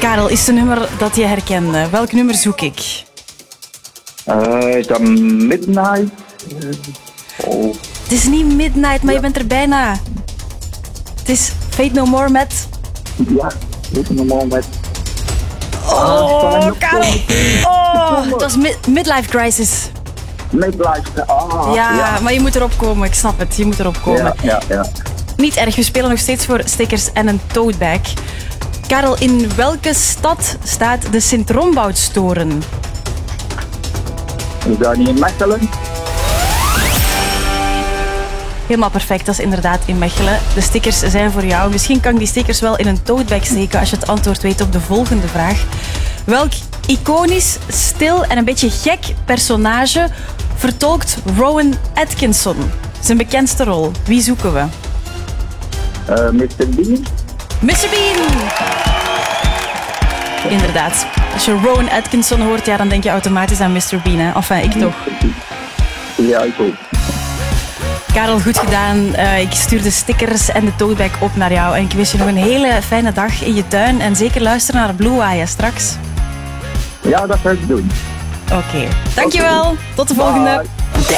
Karel, is het een nummer dat je herkende? Welk nummer zoek ik? Is dat Midnight? Oh. Het is niet Midnight, maar je bent er bijna. Het is Fate No More met... Ja, Fate No More met... Oh, Karel. Oh, het was Midlife Crisis. Midlife. Ja, maar je moet erop komen. Ik snap het. Je moet erop komen. Ja. Niet erg, we spelen nog steeds voor stickers en een tote bag. Karel, in welke stad staat de Sint-Rombouts-toren? Is dat niet in Mechelen? Helemaal perfect, dat is inderdaad in Mechelen. De stickers zijn voor jou. Misschien kan ik die stickers wel in een tote bag steken als je het antwoord weet op de volgende vraag. Welk iconisch, stil en een beetje gek personage vertolkt Rowan Atkinson? Zijn bekendste rol. Wie zoeken we? Mr. Bean? Mr. Bean! Inderdaad. Als je Rowan Atkinson hoort, ja, dan denk je automatisch aan Mr. Bean. Hè? Enfin, ik toch. Ja, ik ook. Karel, goed gedaan. Ik stuur de stickers en de tote bag op naar jou. En ik wens je nog een hele fijne dag in je tuin. En zeker luisteren naar Blue Eye straks. Ja, dat ga ik doen. Oké. Dankjewel. Tot de volgende. Bye.